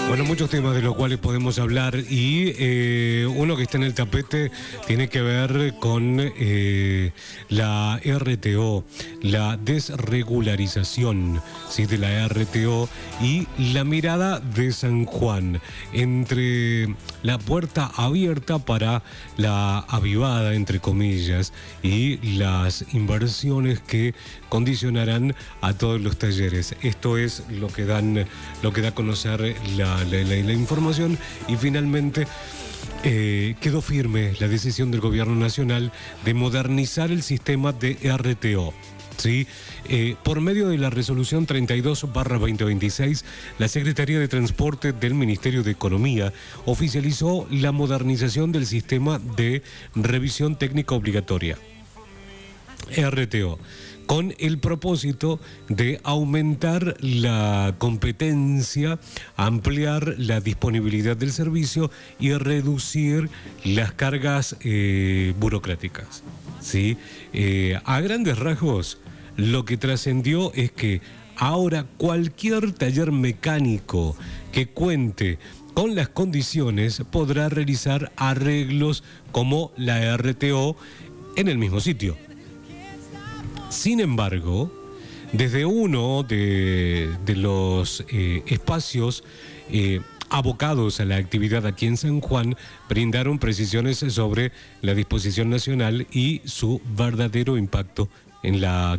Bueno, muchos temas de los cuales podemos hablar y uno que está en el tapete tiene que ver con la RTO, la desregularización, ¿sí?, de la RTO y la mirada de San Juan entre la puerta abierta para la avivada, entre comillas, y las inversiones que condicionarán a todos los talleres. Esto es lo que da a conocer la información y finalmente quedó firme la decisión del Gobierno Nacional de modernizar el sistema de RTO. ¿Sí? Por medio de la resolución 32/2026, la Secretaría de Transporte del Ministerio de Economía oficializó la modernización del sistema de revisión técnica obligatoria, RTO, con el propósito de aumentar la competencia, ampliar la disponibilidad del servicio y reducir las cargas burocráticas. ¿Sí? A grandes rasgos, lo que trascendió es que ahora cualquier taller mecánico que cuente con las condiciones podrá realizar arreglos como la RTO en el mismo sitio. Sin embargo, desde uno de los espacios abocados a la actividad aquí en San Juan, brindaron precisiones sobre la disposición nacional y su verdadero impacto en la